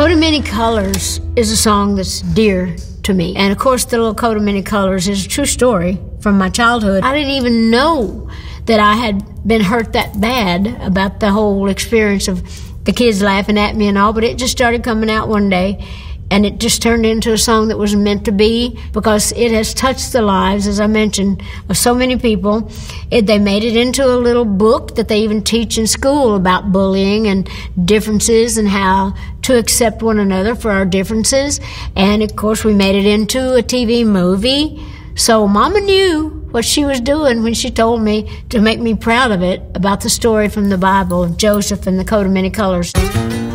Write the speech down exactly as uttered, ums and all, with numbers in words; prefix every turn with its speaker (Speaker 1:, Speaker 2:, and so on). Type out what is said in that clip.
Speaker 1: Coat of Many Colors is a song that's dear to me. And of course, the little Coat of Many Colors is a true story from my childhood. I didn't even know that I had been hurt that bad about the whole experience of the kids laughing at me and all, but it just started coming out one day, and it just turned into a song that was meant to be, because it has touched the lives, as I mentioned, of so many people. It, they made it into a little book that they even teach in school about bullying and differences and how to accept one another for our differences. And of course, we made it into a T V movie. So Mama knew what she was doing when she told me to make me proud of it, about the story from the Bible of Joseph and the Coat of Many Colors.